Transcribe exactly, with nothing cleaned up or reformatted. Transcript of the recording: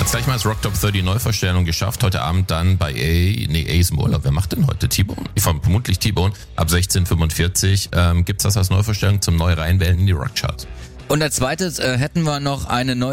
Jetzt gleich mal das Rock Top dreißig Neuvorstellung geschafft. Heute Abend dann bei A, nee, A ist im Urlaub. Wer macht denn heute? T-Bone? Vermutlich T-Bone. Ab sechzehn Uhr fünfundvierzig ähm, gibt's das als Neuvorstellung zum Neu reinwählen in die Rockcharts. Und als zweites äh, hätten wir noch eine neue